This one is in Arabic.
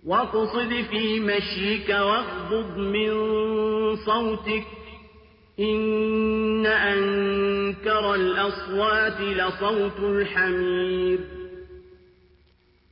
واقصد في مشيك واغضض من صوتك إن أنكر الأصوات لصوت الحمير